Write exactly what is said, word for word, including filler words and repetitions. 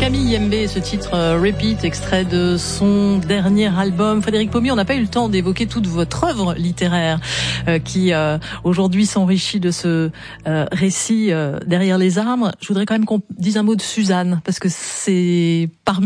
Camille Yembe, ce titre euh, Repeat, extrait de son dernier album. Frédéric Pommier, on n'a pas eu le temps d'évoquer toute votre œuvre littéraire euh, qui euh, aujourd'hui s'enrichit de ce euh, récit euh, derrière les arbres. Je voudrais quand même qu'on dise un mot de Suzanne, parce que c'est parmi